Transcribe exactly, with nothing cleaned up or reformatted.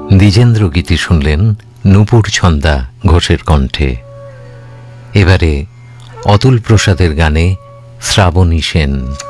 দ্বিজেন্দ্র গীতি শুনলেন নূপুর ছন্দা ঘোষের কণ্ঠে। এবারে অতুল প্রসাদের গানে শ্রাবণী সেন।